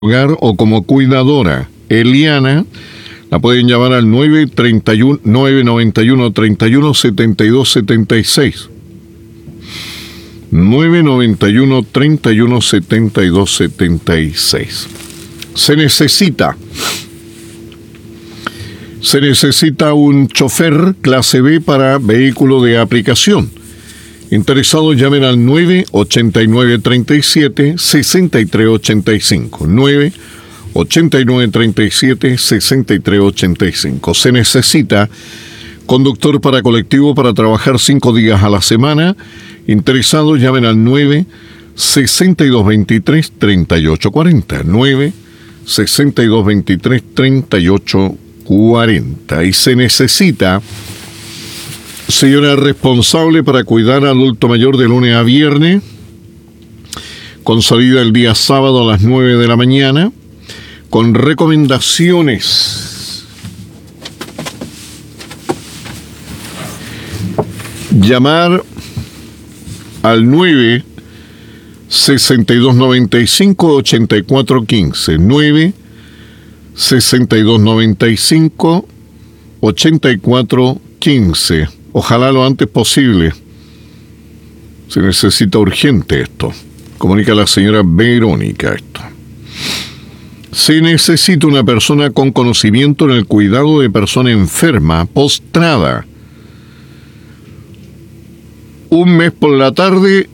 hogar o como cuidadora. Eliana, la pueden llamar al 991-317276. 991-317276. Se necesita un chofer clase B para vehículo de aplicación. Interesados llamen al 989-37-6385. 989-37-6385. Se necesita conductor para colectivo para trabajar 5 días a la semana. Interesados llamen al 9-6223-3840. 9-6223-3840. Y se necesita señora responsable para cuidar al adulto mayor de lunes a viernes, con salida el día sábado a las 9 de la mañana, con recomendaciones. Llamar al 9-6295-8415. 9-6295-8415. Ojalá lo antes posible. Se necesita urgente esto. Comunica la señora Verónica esto. Se necesita una persona con conocimiento en el cuidado de persona enferma, postrada. Un mes por la tarde